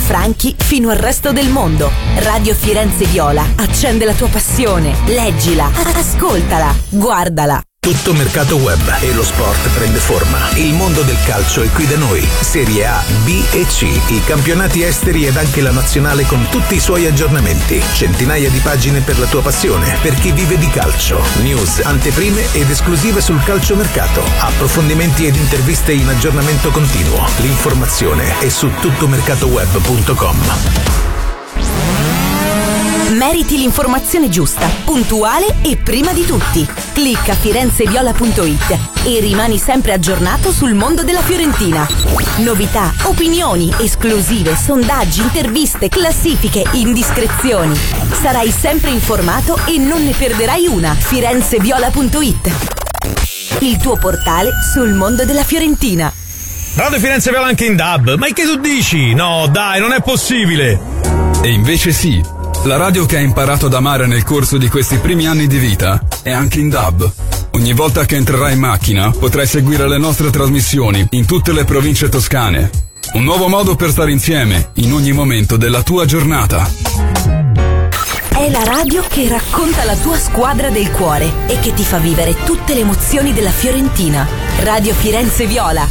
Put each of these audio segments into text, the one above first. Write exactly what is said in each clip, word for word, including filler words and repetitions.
Franchi fino al resto del mondo. Radio Firenze Viola accende la tua passione. Leggila, ascoltala, guardala. Tutto mercato web e lo sport prende forma. Il mondo del calcio è qui da noi. Serie A, B e C, i campionati esteri ed anche la nazionale con tutti i suoi aggiornamenti. Centinaia di pagine per la tua passione, per chi vive di calcio. News, anteprime ed esclusive sul calciomercato. Approfondimenti ed interviste in aggiornamento continuo. L'informazione è su tuttomercatoweb punto com. Meriti l'informazione giusta, puntuale e prima di tutti. Clicca firenzeviola punto it e rimani sempre aggiornato sul mondo della Fiorentina. Novità, opinioni, esclusive, sondaggi, interviste, classifiche, indiscrezioni. Sarai sempre informato e non ne perderai una. firenzeviola punto it, il tuo portale sul mondo della Fiorentina. Radio Firenze Viola anche in D A B. Ma che tu dici? No, dai, non è possibile. E invece sì. La radio che hai imparato ad amare nel corso di questi primi anni di vita è anche in D A B. Ogni volta che entrerai in macchina potrai seguire le nostre trasmissioni in tutte le province toscane. Un nuovo modo per stare insieme in ogni momento della tua giornata. È la radio che racconta la tua squadra del cuore e che ti fa vivere tutte le emozioni della Fiorentina. Radio Firenze Viola.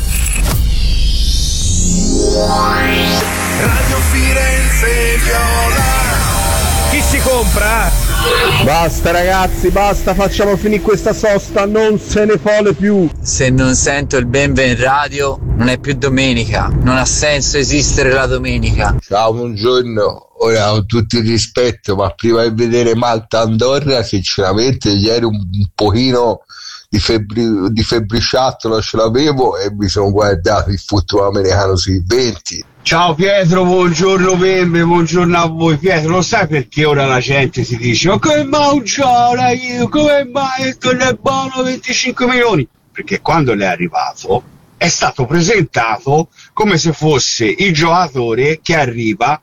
Radio Firenze Viola. Chi si compra? Basta ragazzi, basta, facciamo finire questa sosta, non se ne vuole più. Se non sento il Benven in radio non è più domenica, non ha senso esistere la domenica. Ciao, buongiorno. Ora, con tutto il rispetto, ma prima di vedere Malta-Andorra sinceramente ieri un, un pochino di, febbri, di febbriciattolo ce l'avevo e mi sono guardato il football americano sui venti. Ciao Pietro, buongiorno Bembe, buongiorno a voi. Pietro, lo sai perché ora la gente si dice ma come mai un giorno io, come mai non è buono venticinque milioni? Perché quando l'è arrivato è stato presentato come se fosse il giocatore che arriva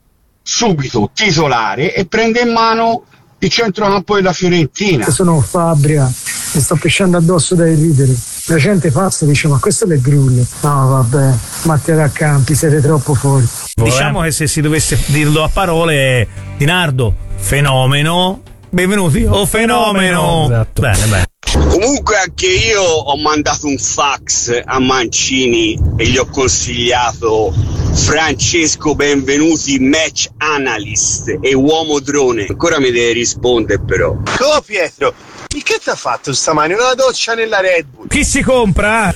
subito titolare e prende in mano il centrocampo della Fiorentina. Sono Fabria, mi sto pesciando addosso dai ridere. La gente passa e dice ma questo è il Grullo. No vabbè, Matteo da Campi, siete troppo forti. Diciamo che se si dovesse dirlo a parole, Dinardo, fenomeno, benvenuti, oh fenomeno. Esatto. Bene, bene. Comunque anche io ho mandato un fax a Mancini e gli ho consigliato Francesco Benvenuti, match analyst e uomo drone. Ancora mi deve rispondere però. Oh Pietro, che ti ha fatto stamani? Una doccia nella Red Bull. Chi si compra?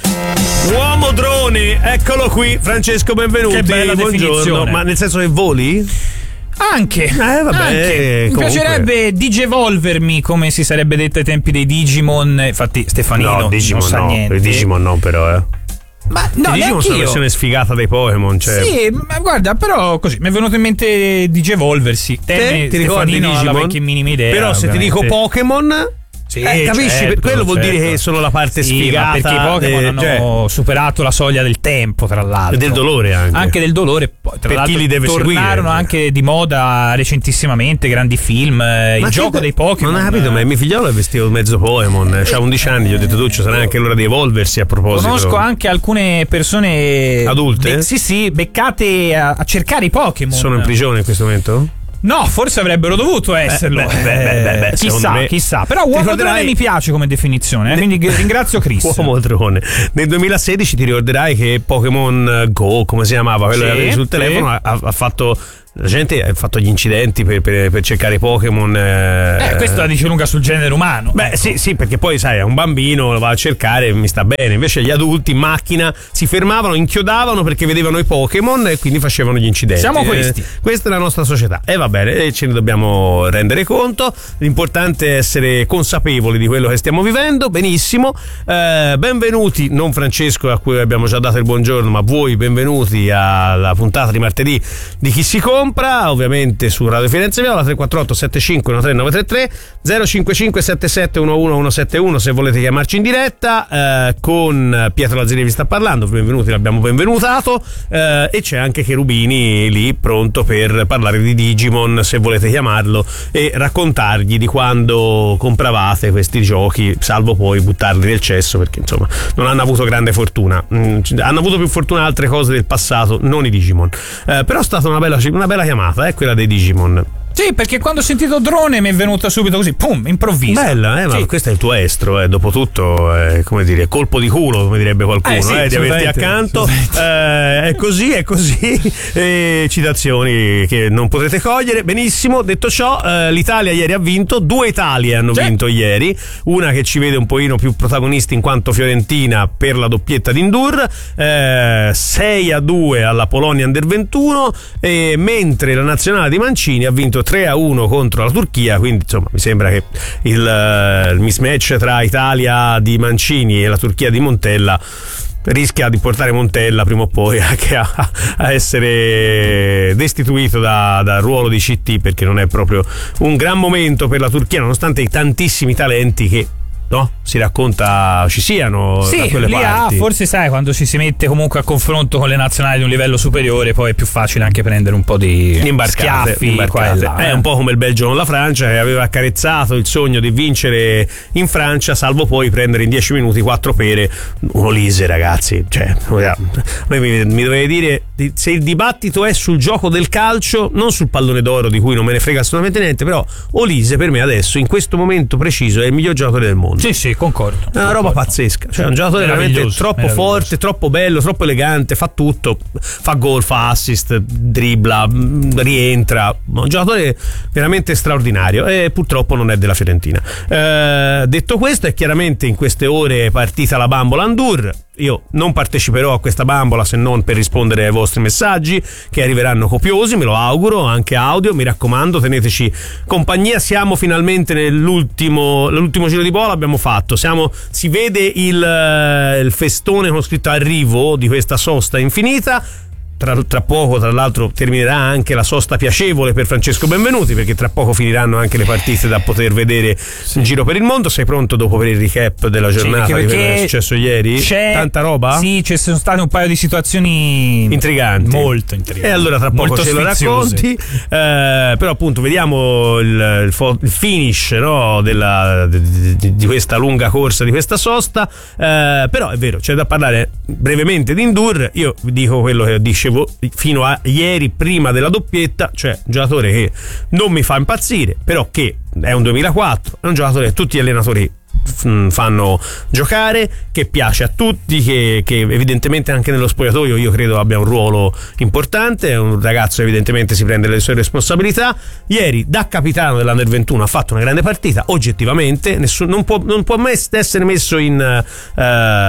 Uomo drone, eccolo qui, Francesco Benvenuti. Che bella definizione. Ma nel senso che voli? Anche, eh, vabbè, anche. Mi comunque. piacerebbe digevolvermi, come si sarebbe detto ai tempi dei Digimon. Infatti Stefanino no, Digimon non sa no, niente. Digimon no però eh. Ma no, I Digimon sono la versione sfigata dei Pokémon, cioè. Sì, ma guarda, però così mi è venuto in mente digevolversi. Te, ti ricordi Digimon? Che minima idea. Però se ovviamente. ti dico Pokémon, sì, eh, capisci? Certo, per quello vuol certo. dire che sono la parte sì, sfigata. Perché i Pokémon eh, hanno cioè, superato la soglia del tempo, tra l'altro. E del dolore anche. Anche del dolore. Poi, tra per l'altro, chi li deve tornarono seguire. anche di moda recentissimamente, grandi film. Ma il gioco te, dei Pokémon. Non hai capito, ma mio figliolo è vestito mezzo Pokémon. C'ha undici anni, gli ho detto tu, ci sarà anche l'ora di evolversi a proposito. Conosco anche alcune persone adulte? Be- sì, sì, beccate a, a cercare i Pokémon. Sono in prigione in questo momento? No, forse avrebbero dovuto esserlo. Beh, beh, beh, beh, beh, chissà, me... chissà. Però uomo ricorderai... drone mi piace come definizione, eh? Quindi ringrazio Chris. Uomo drone. Nel duemilasedici ti ricorderai che Pokémon Go, come si chiamava, quello sì, che avevi sul telefono, sì. ha, ha fatto. La gente ha fatto gli incidenti per, per, per cercare i Pokémon. Eh, eh, questo la dice lunga sul genere umano. Beh, sì, sì, perché poi sai, è un bambino, lo va a cercare e mi sta bene. Invece gli adulti in macchina si fermavano, inchiodavano perché vedevano i Pokémon e quindi facevano gli incidenti. Siamo questi. Eh, questa è la nostra società. E eh, va bene, e ce ne dobbiamo rendere conto. L'importante è essere consapevoli di quello che stiamo vivendo. Benissimo. Eh, benvenuti, non Francesco, a cui abbiamo già dato il buongiorno, ma voi benvenuti alla puntata di martedì di Chi si compra. compra, ovviamente su Radio Firenze Viola. Tre quattro otto sette cinque uno tre nove tre tre zero cinque cinque sette sette uno uno uno sette uno se volete chiamarci in diretta. eh, con Pietro Lazzeri vi sta parlando, benvenuti, l'abbiamo benvenutato, eh, e c'è anche Cherubini lì pronto per parlare di Digimon, se volete chiamarlo e raccontargli di quando compravate questi giochi, salvo poi buttarli nel cesso, perché insomma non hanno avuto grande fortuna. Mm, hanno avuto più fortuna altre cose del passato, non i Digimon. Eh, però è stata una bella, una bella chiamata, eh, quella dei Digimon. Sì, perché quando ho sentito drone mi è venuta subito così, pum, improvviso. Bella, eh, ma sì. questo è il tuo estro, eh, dopo tutto, eh, come dire, colpo di culo, come direbbe qualcuno, eh, sì, eh, di averti accanto. Eh, è così, è così. E citazioni che non potrete cogliere. Benissimo, detto ciò, eh, l'Italia ieri ha vinto, due Italie hanno sì. vinto ieri, una che ci vede un pochino più protagonisti in quanto Fiorentina per la doppietta di Ndur, eh, sei a due alla Polonia Under ventuno, e mentre la nazionale di Mancini ha vinto tre a uno contro la Turchia, quindi insomma mi sembra che il, il mismatch tra Italia di Mancini e la Turchia di Montella rischia di portare Montella prima o poi anche a, a essere destituito da, dal ruolo di C T, perché non è proprio un gran momento per la Turchia, nonostante i tantissimi talenti che no? si racconta ci siano sì, da quelle lì parti. Ha, forse sai, quando ci si mette comunque a confronto con le nazionali di un livello superiore, poi è più facile anche prendere un po' di imbarcate, schiaffi imbarcate. Qua e là, è eh. un po' come il Belgio con la Francia, che aveva accarezzato il sogno di vincere in Francia, salvo poi prendere in dieci minuti quattro pere. Un Olise, ragazzi, cioè mi, mi dovete dire se il dibattito è sul gioco del calcio, non sul pallone d'oro, di cui non me ne frega assolutamente niente, però Olise per me adesso in questo momento preciso è il miglior giocatore del mondo. Sì, sì, concordo. È una roba pazzesca. Cioè, è un giocatore veramente troppo forte, troppo bello, troppo elegante. Fa tutto: fa gol, fa assist, dribbla, rientra. Un giocatore veramente straordinario. E purtroppo non è della Fiorentina. Eh, detto questo, è chiaramente in queste ore partita la bambola Ndur. Io non parteciperò a questa bambola se non per rispondere ai vostri messaggi, che arriveranno copiosi, me lo auguro, anche audio. Mi raccomando, teneteci compagnia. Siamo finalmente nell'ultimo l'ultimo giro di bola, abbiamo fatto. Siamo, si vede il, il festone con scritto arrivo di questa sosta infinita. Tra, tra poco, tra l'altro, terminerà anche la sosta piacevole per Francesco Benvenuti, perché tra poco finiranno anche le partite da poter vedere sì. in giro per il mondo. Sei pronto dopo per il recap della giornata sì, di quello che è successo ieri? C'è tanta roba? Sì, ci sono state un paio di situazioni intriganti, molto intriganti. E allora tra poco ce lo racconti. Eh, però appunto vediamo il, il, fo- il finish, no, della, di, di, di questa lunga corsa, di questa sosta. Eh, però è vero, c'è da parlare brevemente di Ndur. Io vi dico quello che dicevo fino a ieri prima della doppietta, cioè un giocatore che non mi fa impazzire, però che è un duemilaquattro, è un giocatore che tutti gli allenatori fanno giocare, che piace a tutti, che, che evidentemente anche nello spogliatoio io credo abbia un ruolo importante. È un ragazzo evidentemente si prende le sue responsabilità. Ieri da capitano dell'Under ventuno ha fatto una grande partita, oggettivamente nessun, non, può, non può mai essere messo in uh,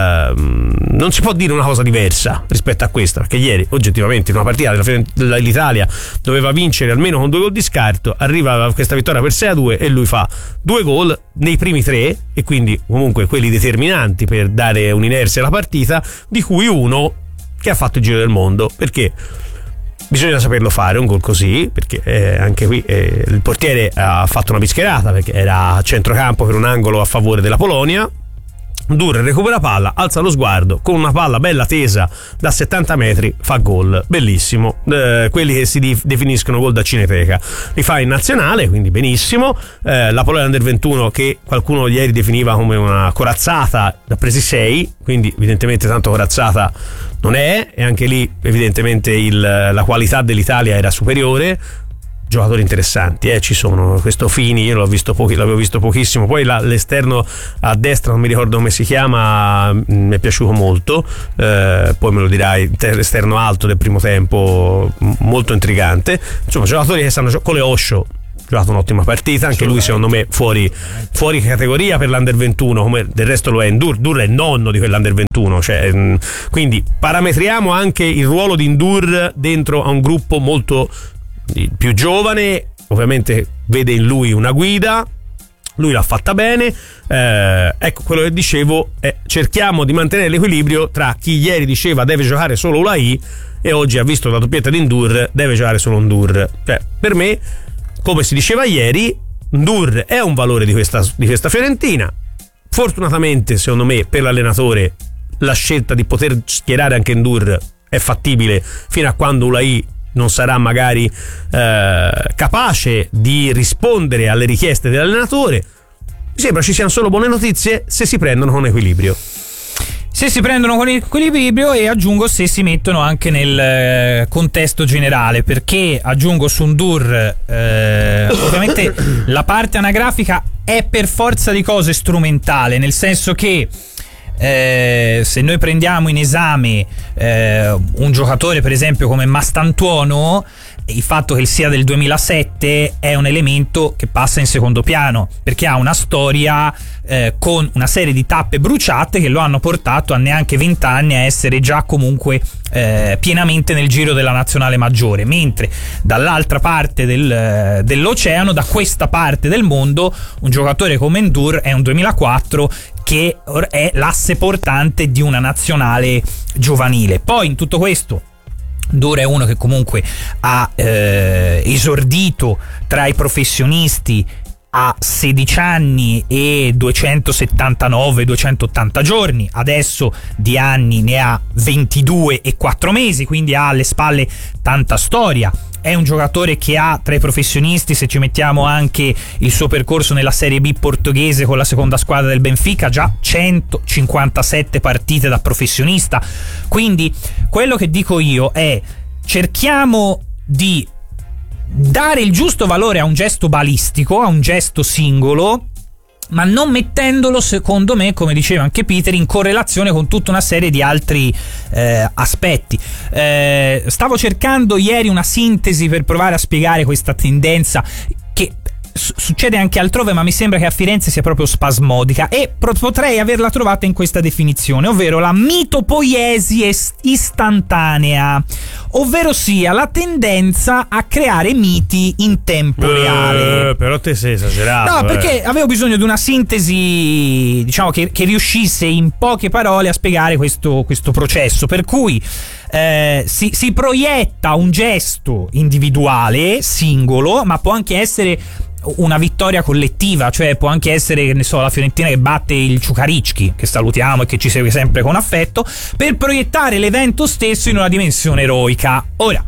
non si può dire una cosa diversa rispetto a questa, perché ieri oggettivamente in una partita della, l'Italia doveva vincere almeno con due gol di scarto, arriva questa vittoria per sei a due e lui fa due gol nei primi tre, e quindi comunque quelli determinanti per dare un'inerzia alla partita, di cui uno che ha fatto il giro del mondo, perché bisogna saperlo fare un gol così, perché eh, anche qui eh, il portiere ha fatto una bischerata, perché era a centrocampo per un angolo a favore della Polonia. Ndur recupera palla, alza lo sguardo, con una palla bella tesa da settanta metri fa gol, bellissimo, eh, quelli che si dif- definiscono gol da cineteca, li fa in nazionale, quindi benissimo. eh, la Polonia Under ventuno, che qualcuno ieri definiva come una corazzata, ha presi sei, quindi evidentemente tanto corazzata non è, e anche lì evidentemente il, la qualità dell'Italia era superiore. Giocatori interessanti, eh, ci sono. Questo Fini, io l'ho visto pochi, l'avevo visto pochissimo. Poi la, l'esterno a destra, non mi ricordo come si chiama, mi è piaciuto molto. Eh, poi me lo dirai, l'esterno alto del primo tempo, molto intrigante. Insomma, giocatori che stanno giocando. Con le Osho, giocato un'ottima partita, anche lui secondo me fuori, fuori categoria per l'Under ventuno, come del resto lo è Ndur. Ndur è il nonno di quell'Under ventuno, cioè, mh, quindi parametriamo anche il ruolo di Ndur dentro a un gruppo molto più giovane. Ovviamente vede in lui una guida, lui l'ha fatta bene. Eh, ecco, quello che dicevo è: cerchiamo di mantenere l'equilibrio tra chi ieri diceva deve giocare solo U L A I e oggi ha visto la doppietta di Ndour, deve giocare solo Ndour. Cioè, per me, come si diceva ieri, Ndour è un valore di questa, di questa Fiorentina. Fortunatamente, secondo me, per l'allenatore la scelta di poter schierare anche Ndour è fattibile fino a quando U L A I non sarà magari eh, capace di rispondere alle richieste dell'allenatore. Mi sembra ci siano solo buone notizie se si prendono con equilibrio. Se si prendono con equilibrio, e aggiungo se si mettono anche nel contesto generale, perché aggiungo su Ndour eh, ovviamente la parte anagrafica è per forza di cose strumentale, nel senso che Eh, se noi prendiamo in esame eh, un giocatore per esempio come Mastantuono, il fatto che sia del duemilasette è un elemento che passa in secondo piano, perché ha una storia eh, con una serie di tappe bruciate che lo hanno portato a neanche venti anni a essere già comunque eh, pienamente nel giro della nazionale maggiore, mentre dall'altra parte del, dell'oceano, da questa parte del mondo, un giocatore come Ndour è un duemilaquattro che è l'asse portante di una nazionale giovanile. Poi in tutto questo Ndour è uno che comunque ha eh, esordito tra i professionisti a sedici anni e duecentosettantanove duecentottanta giorni, adesso di anni ne ha ventidue e quattro mesi, quindi ha alle spalle tanta storia. È un giocatore che ha tra i professionisti, se ci mettiamo anche il suo percorso nella Serie B portoghese con la seconda squadra del Benfica, già centocinquantasette partite da professionista. Quindi quello che dico io è: cerchiamo di dare il giusto valore a un gesto balistico, a un gesto singolo, ma non mettendolo, secondo me, come diceva anche Peter, in correlazione con tutta una serie di altri eh, aspetti. Eh, stavo cercando ieri una sintesi per provare a spiegare questa tendenza che succede anche altrove, ma mi sembra che a Firenze sia proprio spasmodica, e potrei averla trovata in questa definizione, ovvero la mitopoiesi istantanea, ovvero sia la tendenza a creare miti in tempo eh, reale. Però te sei esagerato. No, perché eh. avevo bisogno di una sintesi, diciamo, che, che riuscisse in poche parole a spiegare questo, questo processo, per cui eh, si, si proietta un gesto individuale, singolo, ma può anche essere una vittoria collettiva, cioè può anche essere, che ne so, la Fiorentina che batte il Ciucaricchi, che salutiamo e che ci segue sempre con affetto, per proiettare l'evento stesso in una dimensione eroica. Ora,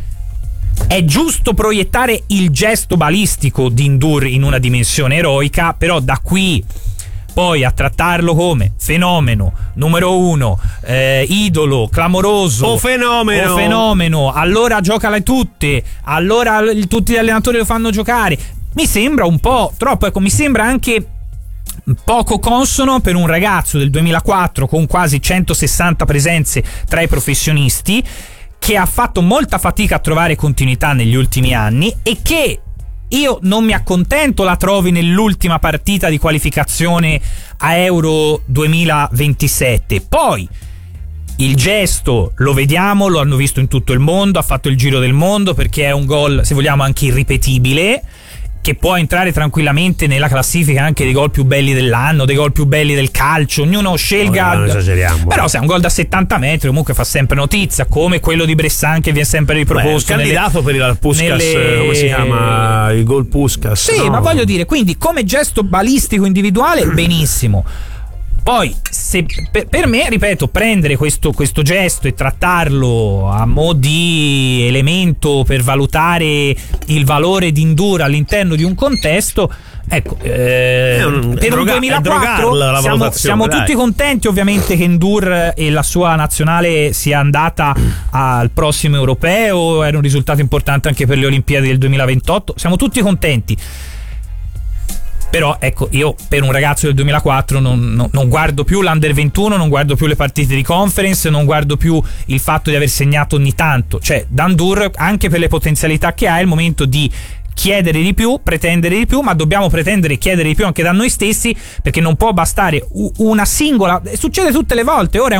è giusto proiettare il gesto balistico di Ndour in una dimensione eroica, però da qui poi a trattarlo come fenomeno numero uno, eh, idolo clamoroso o fenomeno o fenomeno allora giocale tutte, allora tutti gli allenatori lo fanno giocare, mi sembra un po' troppo. Ecco, mi sembra anche poco consono per un ragazzo del duemilaquattro con quasi centosessanta presenze tra i professionisti, che ha fatto molta fatica a trovare continuità negli ultimi anni e che, io non mi accontento, la trovi nell'ultima partita di qualificazione a Euro duemilaventisette. Poi il gesto lo vediamo, lo hanno visto in tutto il mondo, ha fatto il giro del mondo perché è un gol, se vogliamo, anche irripetibile, che può entrare tranquillamente nella classifica anche dei gol più belli dell'anno, dei gol più belli del calcio, ognuno scelga. No, non esageriamo. Però se è un gol da settanta metri comunque fa sempre notizia, come quello di Bressan che viene sempre riproposto. Beh, è candidato nelle, per il Puskas, nelle... come si chiama? Il gol Puskas. Sì, no? ma voglio dire, quindi come gesto balistico individuale benissimo. Poi, se, per, per me, ripeto, prendere questo, questo gesto e trattarlo a mo' di elemento per valutare il valore di Ndour all'interno di un contesto, ecco, eh, un, per droga, un duemilaquattro siamo, siamo tutti contenti ovviamente che Ndour e la sua nazionale sia andata al prossimo europeo, era un risultato importante anche per le Olimpiadi del duemilaventotto, siamo tutti contenti. Però ecco, io per un ragazzo del duemilaquattro non, non, non guardo più l'Under ventuno, non guardo più le partite di conference, non guardo più il fatto di aver segnato ogni tanto. Cioè, da Ndour, anche per le potenzialità che ha, è il momento di chiedere di più, pretendere di più, ma dobbiamo pretendere e chiedere di più anche da noi stessi, perché non può bastare una singola, succede tutte le volte, ora è